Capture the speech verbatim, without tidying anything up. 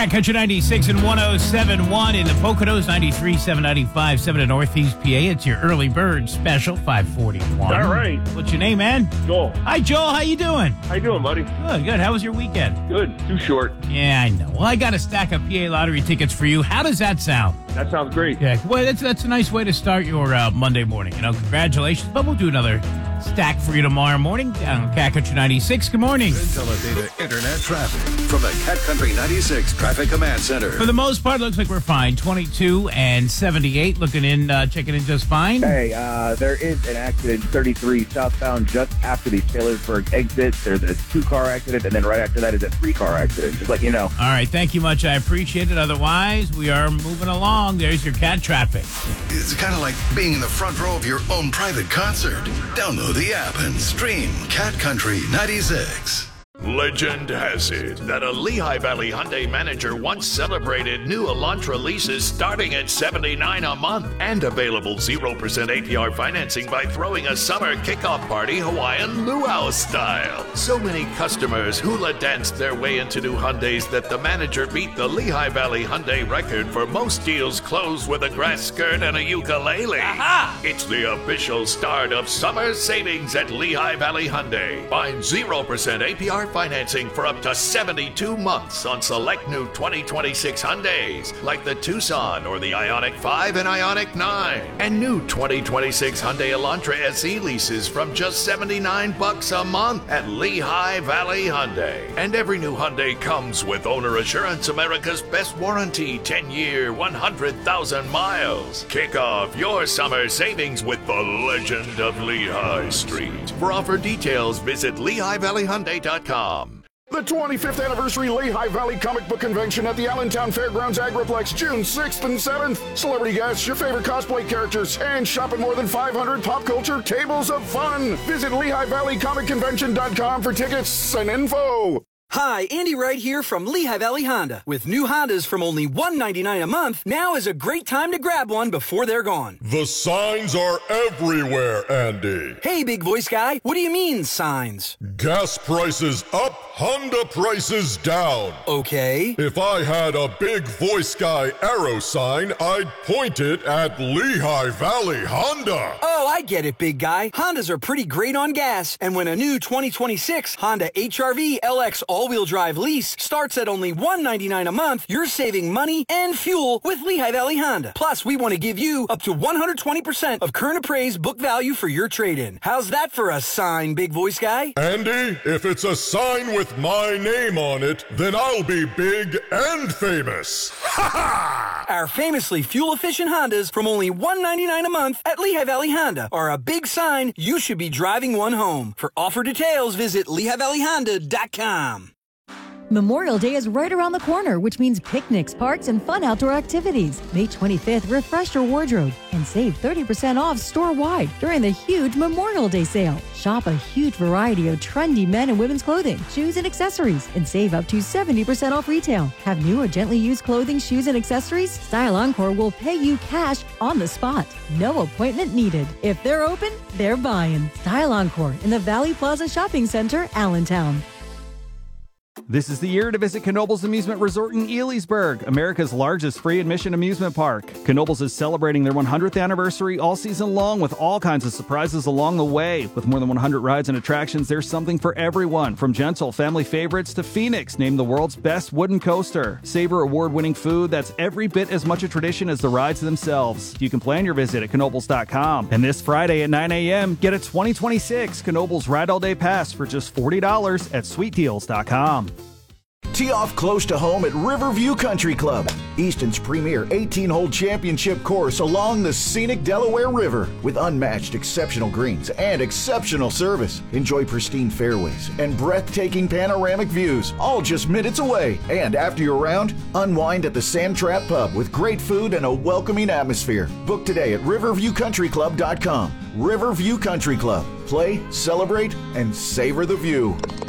Cat Country ninety-six and one oh seven point one in the Poconos, ninety-three, seven ninety-five, seven in Northeast P A. It's your early bird special, five forty-one. All right. What's your name, man? Joel. Hi, Joel. How you doing? How you doing, buddy? Good, good. How was your weekend? Good. Too short. Yeah, I know. Well, I got a stack of P A lottery tickets for you. How does that sound? That sounds great. Yeah, well, that's, that's a nice way to start your uh, Monday morning. You know, congratulations. But we'll do another stack for you tomorrow morning down on Cat Country ninety-six. Good morning. Teledata Internet traffic from the Cat Country ninety-six Traffic Command Center. For the most part, looks like we're fine. twenty-two and seventy-eight, looking in, uh, checking in just fine. Hey, uh, there is an accident, thirty-three southbound, just after the Taylorsburg exit. There's a two-car accident, and then right after that is a three-car accident. Just let you know. All right, thank you much. I appreciate it. Otherwise, we are moving along. There's your cat traffic. It's kind of like being in the front row of your own private concert. Download the app and stream Cat Country ninety-six. Legend has it that a Lehigh Valley Hyundai manager once celebrated new Elantra leases starting at seventy-nine dollars a month and available zero percent A P R financing by throwing a summer kickoff party Hawaiian luau style. So many customers hula danced their way into new Hyundais that the manager beat the Lehigh Valley Hyundai record for most deals closed with a grass skirt and a ukulele. Aha! It's the official start of summer savings at Lehigh Valley Hyundai. Find zero percent A P R financing for up to seventy-two months on select new twenty twenty-six Hyundais, like the Tucson or the Ioniq five and Ioniq nine. And new twenty twenty-six Hyundai Elantra S E leases from just seventy-nine bucks a month at Lehigh Valley Hyundai. And every new Hyundai comes with Owner Assurance, America's best warranty, ten-year, one hundred thousand miles. Kick off your summer savings with the legend of Lehigh Street. For offer details, visit Lehigh Valley Hyundai dot com. The twenty-fifth Anniversary Lehigh Valley Comic Book Convention at the Allentown Fairgrounds Agriplex, June sixth and seventh. Celebrity guests, your favorite cosplay characters, and shop at more than five hundred pop culture tables of fun. Visit Lehigh Valley Comic Convention dot com for tickets and info. Hi, Andy Wright here from Lehigh Valley Honda. With new Hondas from only one hundred ninety-nine dollars a month, now is a great time to grab one before they're gone. The signs are everywhere, Andy. Hey, big voice guy, what do you mean, signs? Gas prices up, Honda prices down. Okay. If I had a big voice guy arrow sign, I'd point it at Lehigh Valley Honda. Oh, I get it, big guy. Hondas are pretty great on gas, and when a new twenty twenty-six Honda H R V L X all all-wheel drive lease starts at only one hundred ninety-nine dollars a month, you're saving money and fuel with Lehigh Valley Honda. Plus, we want to give you up to one hundred twenty percent of current appraised book value for your trade-in. How's that for a sign, big voice guy? Andy, if it's a sign with my name on it, then I'll be big and famous. Ha ha! Our famously fuel-efficient Hondas from only one hundred ninety-nine dollars a month at Lehigh Valley Honda are a big sign you should be driving one home. For offer details, visit Lehigh Valley Honda dot com. Memorial Day is right around the corner, which means picnics, parks, and fun outdoor activities. May twenty-fifth, refresh your wardrobe and save thirty percent off store-wide during the huge Memorial Day sale. Shop a huge variety of trendy men and women's clothing, shoes, and accessories, and save up to seventy percent off retail. Have new or gently used clothing, shoes, and accessories? Style Encore will pay you cash on the spot. No appointment needed. If they're open, they're buying. Style Encore in the Valley Plaza Shopping Center, Allentown. This is the year to visit Knoebels Amusement Resort in Elysburg, America's largest free admission amusement park. Knoebels is celebrating their one hundredth anniversary all season long with all kinds of surprises along the way. With more than one hundred rides and attractions, there's something for everyone, from gentle family favorites to Phoenix, named the world's best wooden coaster. Savor award-winning food that's every bit as much a tradition as the rides themselves. You can plan your visit at Knoebels dot com. And this Friday at nine a.m., get a twenty twenty-six Knoebels Ride All Day Pass for just forty dollars at sweet deals dot com. Tee off close to home at Riverview Country Club, Easton's premier eighteen-hole championship course along the scenic Delaware River with unmatched exceptional greens and exceptional service. Enjoy pristine fairways and breathtaking panoramic views, all just minutes away. And after your round, unwind at the Sand Trap Pub with great food and a welcoming atmosphere. Book today at riverview country club dot com. Riverview Country Club. Play, celebrate, and savor the view.